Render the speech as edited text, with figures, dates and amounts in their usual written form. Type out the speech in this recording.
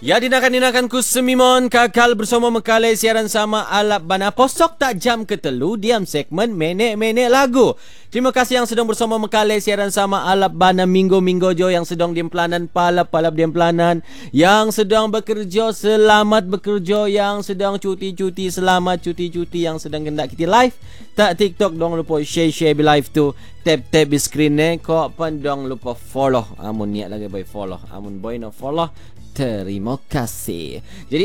Ya, dinakan ku Semimon kakal bersama Mekale siaran sama Alap Bana. Posok tak jam ketelu diam segmen menek-menek lagu. Terima kasih yang sedang bersama Mekale siaran sama Alap Bana minggu-minggu jo, yang sedang di pelanan palap di pelanan, yang sedang bekerja selamat bekerja, yang sedang cuti-cuti selamat cuti-cuti, yang sedang hendak kita live tak TikTok dong lupa share live tu, tap di screen kok pandang lupa follow. Amun niat lagi boy follow, amun boy no follow terima kasih. Jadi